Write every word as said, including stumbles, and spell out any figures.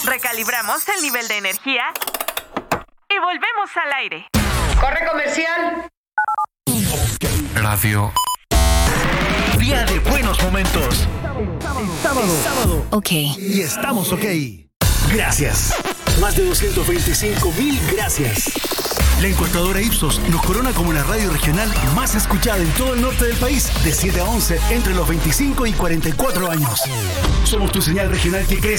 Recalibramos el nivel de energía y volvemos al aire. ¡Corre comercial! Radio. Día de buenos momentos. Sábado. Sábado. Ok. Y estamos ok. Gracias. Más de doscientos veinticinco mil gracias. La encuestadora Ipsos nos corona como la radio regional más escuchada en todo el norte del país, de siete a once, entre los veinticinco y cuarenta y cuatro años. Somos tu señal regional que crece.